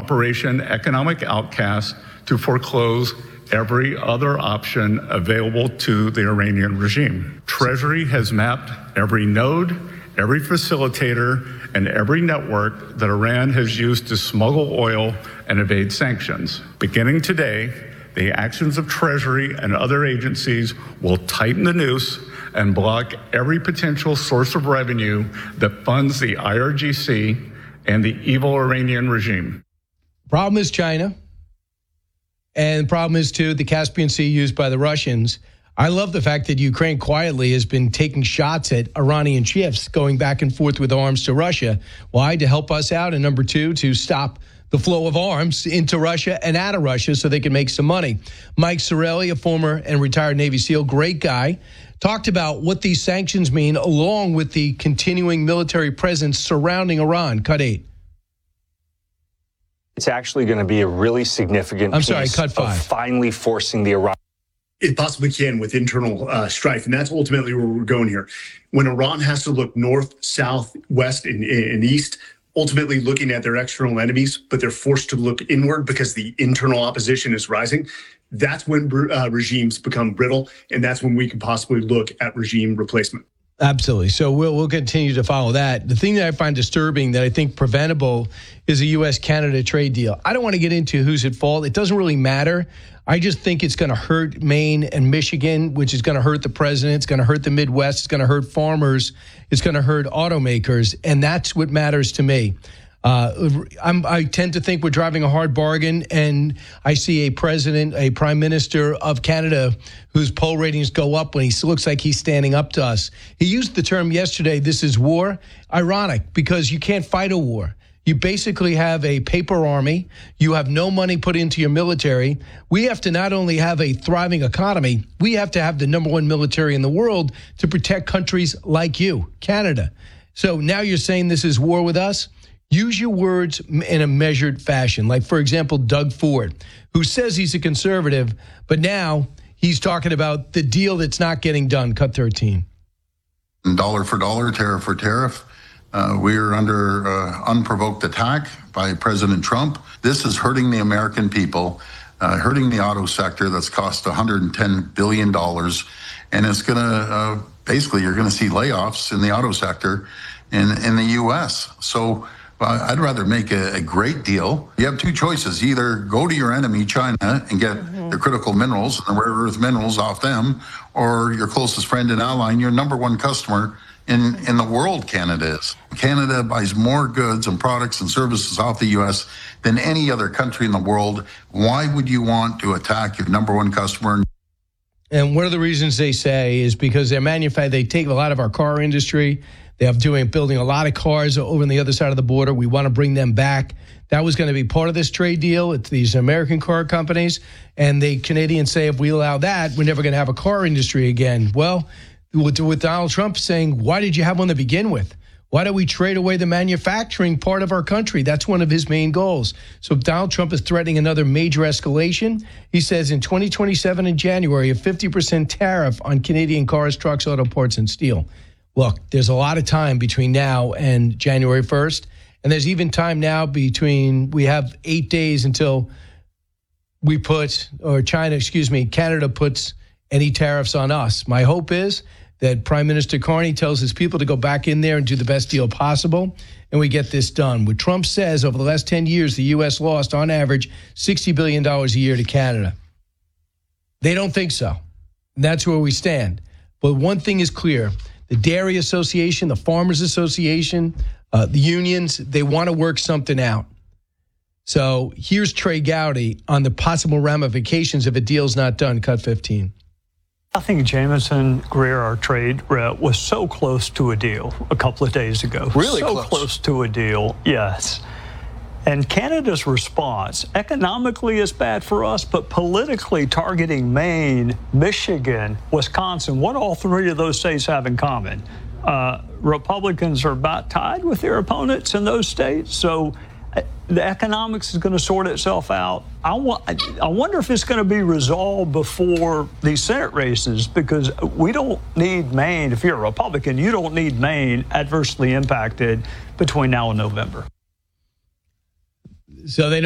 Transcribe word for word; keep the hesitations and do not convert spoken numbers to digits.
Operation Economic Outcast to foreclose every other option available to the Iranian regime. Treasury has mapped every node, every facilitator, and every network that Iran has used to smuggle oil and evade sanctions. Beginning today, the actions of Treasury and other agencies will tighten the noose and block every potential source of revenue that funds the I R G C and the evil Iranian regime. Problem is China. And the problem is, too, the Caspian Sea used by the Russians. I love the fact that Ukraine quietly has been taking shots at Iranian ships, going back and forth with arms to Russia. Why? To help us out. And number two, to stop the flow of arms into Russia and out of Russia so they can make some money. Mike Sarraille, a former and retired Navy SEAL, great guy, talked about what these sanctions mean along with the continuing military presence surrounding Iran. Cut eight. It's actually going to be a really significant I'm piece sorry, cut five. of finally forcing the Iran. It possibly can with internal uh, strife, and that's ultimately where we're going here. When Iran has to look north, south, west, and, and east, ultimately looking at their external enemies, but they're forced to look inward because the internal opposition is rising, that's when uh, regimes become brittle, and that's when we can possibly look at regime replacement. Absolutely. So we'll we'll continue to follow that. The thing that I find disturbing that I think preventable is a U S Canada trade deal. I don't want to get into who's at fault. It doesn't really matter. I just think it's going to hurt Maine and Michigan, which is going to hurt the president. It's going to hurt the Midwest. It's going to hurt farmers. It's going to hurt automakers. And that's what matters to me. Uh, I'm, I tend to think we're driving a hard bargain, and I see a president, a prime minister of Canada whose poll ratings go up when he looks like he's standing up to us. He used the term yesterday, this is war. Ironic, because you can't fight a war. You basically have a paper army. You have no money put into your military. We have to not only have a thriving economy, we have to have the number one military in the world to protect countries like you, Canada. So now you're saying this is war with us? Use your words in a measured fashion. Like, for example, Doug Ford, who says he's a conservative, but now he's talking about the deal that's not getting done. Cut thirteen. Dollar for dollar, tariff for tariff. Uh, we're under uh, unprovoked attack by President Trump. This is hurting the American people, uh, hurting the auto sector that's cost one hundred ten billion dollars. And it's going to, uh, basically, you're going to see layoffs in the auto sector in, in the U S. So uh, I'd rather make a, a great deal. You have two choices. Either go to your enemy, China, and get mm-hmm. the critical minerals and the rare earth minerals off them, or your closest friend and ally and your number one customer in, in the world, Canada is. Canada buys more goods and products and services off the U S than any other country in the world. Why would you want to attack your number one customer? And one of the reasons they say is because they're manufacturing, they take a lot of our car industry. They have doing building a lot of cars over on the other side of the border. We want to bring them back. That was going to be part of this trade deal. It's these American car companies. And the Canadians say, if we allow that, we're never going to have a car industry again. Well, with, with Donald Trump saying, why did you have one to begin with? Why don't we trade away the manufacturing part of our country? That's one of his main goals. So Donald Trump is threatening another major escalation. He says in twenty twenty-seven in January, a fifty percent tariff on Canadian cars, trucks, auto parts, and steel. Look, there's a lot of time between now and January first. And there's even time now between, we have eight days until we put, or China, excuse me, Canada puts any tariffs on us. My hope is that Prime Minister Carney tells his people to go back in there and do the best deal possible, and we get this done. What Trump says, over the last ten years, the U S lost, on average, sixty billion dollars a year to Canada. They don't think so. And that's where we stand. But one thing is clear. The Dairy Association, the Farmers Association, uh, the unions, they want to work something out. So here's Trey Gowdy on the possible ramifications if a deal's not done. Cut fifteen. I think Jamison Greer, our trade rep, was so close to a deal a couple of days ago. Really so close. close to a deal, yes. And Canada's response, economically is bad for us, but politically targeting Maine, Michigan, Wisconsin, what all three of those states have in common? Uh, Republicans are about tied with their opponents in those states, so the economics is going to sort itself out. I, wa- I wonder if it's going to be resolved before these Senate races, because we don't need Maine. If you're a Republican, you don't need Maine adversely impacted between now and November. So they